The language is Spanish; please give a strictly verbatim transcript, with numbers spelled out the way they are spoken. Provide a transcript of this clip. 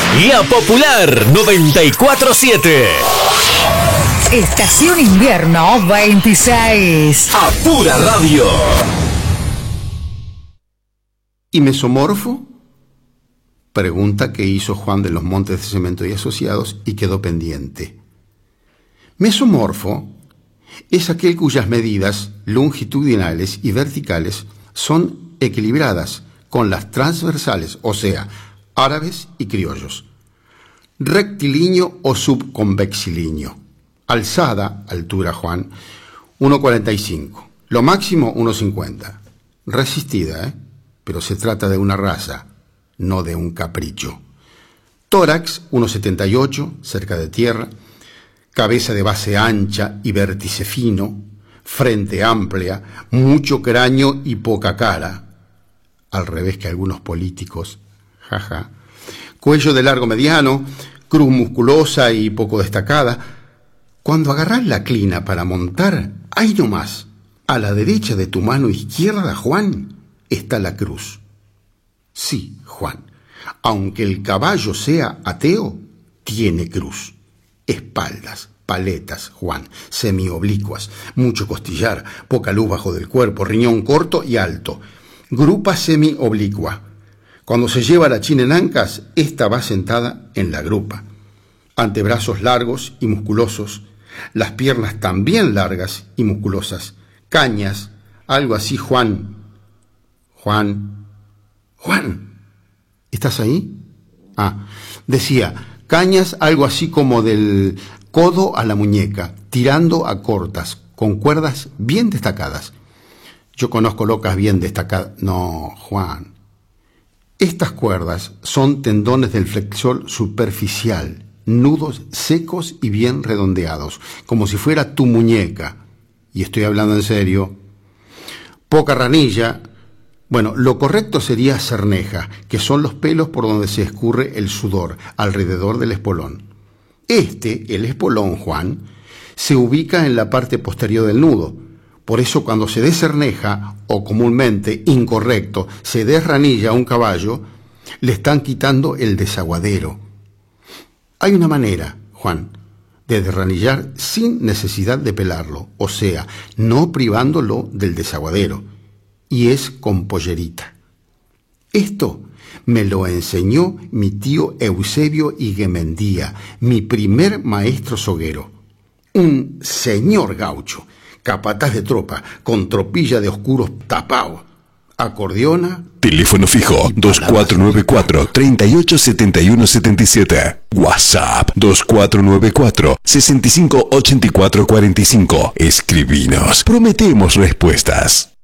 La Popular noventa y cuatro siete. Estación Invierno veintiséis. A pura radio. ¿Y mesomorfo? Pregunta que hizo Juan de los Montes de Cemento y Asociados y quedó pendiente. Mesomorfo es aquel cuyas medidas longitudinales y verticales son equilibradas con las transversales, o sea, árabes y criollos. Rectilíneo o subconvexilíneo. Alzada, altura Juan, uno cuarenta y cinco. Lo máximo uno cincuenta. Resistida, ¿eh? Pero se trata de una raza, no de un capricho. Tórax uno setenta y ocho, cerca de tierra. Cabeza de base ancha y vértice fino. Frente amplia, mucho cráneo y poca cara. Al revés que algunos políticos. Jaja. Cuello de largo mediano, cruz musculosa y poco destacada. Cuando agarrás la clina para montar, ahí nomás, a la derecha de tu mano izquierda, Juan, está la cruz. Sí, Juan, aunque el caballo sea ateo, tiene cruz. Espaldas, paletas, Juan, semioblicuas, mucho costillar, poca luz bajo del cuerpo, riñón corto y alto. Grupa semioblicua. Cuando se lleva la china en ancas, esta va sentada en la grupa. Antebrazos largos y musculosos, las piernas también largas y musculosas, cañas, algo así, Juan. Juan. Juan. ¿Estás ahí? Ah, decía, cañas algo así como del codo a la muñeca, tirando a cortas, con cuerdas bien destacadas. Yo conozco locas bien destacadas. No, Juan. Estas cuerdas son tendones del flexor superficial, nudos secos y bien redondeados, como si fuera tu muñeca. Y estoy hablando en serio. Poca ranilla. Bueno, lo correcto sería cerneja, que son los pelos por donde se escurre el sudor, alrededor del espolón. Este, el espolón, Juan, se ubica en la parte posterior del nudo. Por eso cuando se descerneja, o comúnmente, incorrecto, se desranilla a un caballo, le están quitando el desaguadero. Hay una manera, Juan, de desranillar sin necesidad de pelarlo, o sea, no privándolo del desaguadero, y es con pollerita. Esto me lo enseñó mi tío Eusebio Iguemendía, mi primer maestro soguero, un señor gaucho, capataz de tropa, con tropilla de oscuros tapao, acordeona. Teléfono fijo dos cuatro nueve cuatro, tres ocho siete uno siete siete. WhatsApp dos cuatro nueve cuatro, seis cinco ocho cuatro cuatro cinco. Escribinos. Prometemos respuestas.